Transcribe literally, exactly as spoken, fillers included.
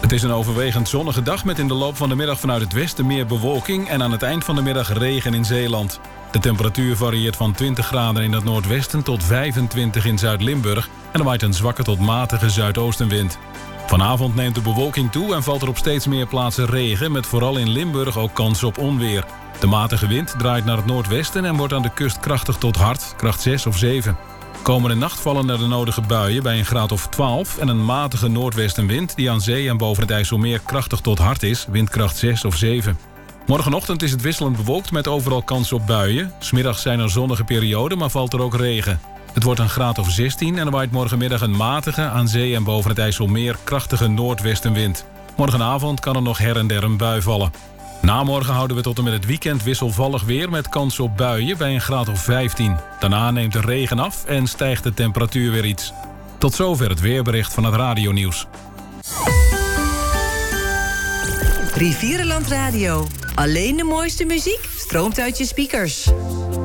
Het is een overwegend zonnige dag met in de loop van de middag vanuit het westen meer bewolking en aan het eind van de middag regen in Zeeland. De temperatuur varieert van twintig graden in het noordwesten tot vijfentwintig in Zuid-Limburg en er waait een zwakke tot matige zuidoostenwind. Vanavond neemt de bewolking toe en valt er op steeds meer plaatsen regen met vooral in Limburg ook kans op onweer. De matige wind draait naar het noordwesten en wordt aan de kust krachtig tot hard, kracht zes of zeven. Komende nacht vallen er de nodige buien bij een graad of twaalf... en een matige noordwestenwind die aan zee en boven het IJsselmeer krachtig tot hard is, windkracht zes of zeven. Morgenochtend is het wisselend bewolkt met overal kans op buien. 's Middags zijn er zonnige perioden, maar valt er ook regen. Het wordt een graad of zestien en er waait morgenmiddag een matige, aan zee en boven het IJsselmeer krachtige noordwestenwind. Morgenavond kan er nog her en der een bui vallen. Na morgen houden we tot en met het weekend wisselvallig weer met kans op buien bij een graad of vijftien. Daarna neemt de regen af en stijgt de temperatuur weer iets. Tot zover het weerbericht van het Radionieuws. Rivierenland Radio. Alleen de mooiste muziek stroomt uit je speakers.